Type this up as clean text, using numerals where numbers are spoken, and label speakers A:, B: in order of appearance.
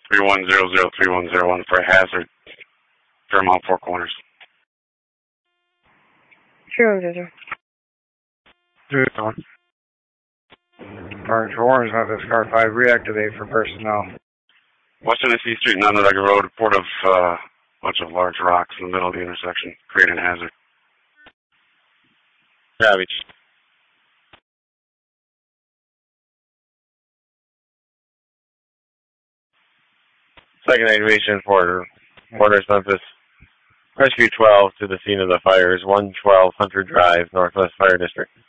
A: 31003101 for a hazard. Fairmount Four Corners.
B: 000.
C: 2-1. Orange Warrants on this car 5, reactivate for personnel.
A: West Tennessee Street and Onondaga Road, report of a bunch of large rocks in the middle of the intersection, creating a hazard.
D: Copy. Second activation for Warner Memphis. Rescue 12 to the scene of the fires, 112 Hunter Drive, Northwest Fire District.